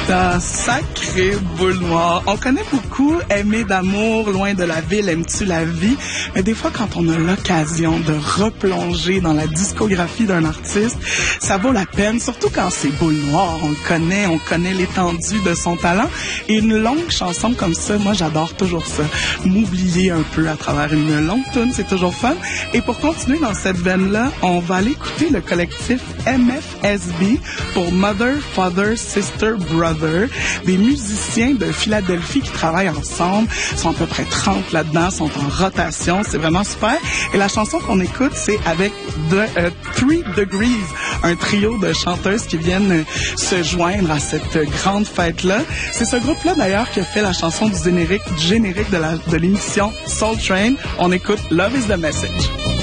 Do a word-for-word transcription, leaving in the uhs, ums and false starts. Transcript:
Ta sacrée boule noire. On connaît beaucoup Aimer d'amour, loin de la ville, aimes-tu la vie? Mais des fois, quand on a l'occasion de replonger dans la discographie d'un artiste, ça vaut la peine, surtout quand c'est boule noire. On le connaît, on connaît l'étendue de son talent. Et une longue chanson comme ça, moi, j'adore toujours ça. M'oublier un peu à travers une longue tune, c'est toujours fun. Et pour continuer dans cette veine-là, on va aller écouter le collectif M F S B pour Mother, Father, Sister, Brother. Des musiciens de Philadelphie qui travaillent ensemble. Ils sont à peu près trente là-dedans, sont en rotation. C'est vraiment super. Et la chanson qu'on écoute, c'est avec The, uh, Three Degrees, un trio de chanteuses qui viennent se joindre à cette grande fête-là. C'est ce groupe-là, d'ailleurs, qui a fait la chanson du générique, du générique de, la, de l'émission Soul Train. On écoute Love is the Message.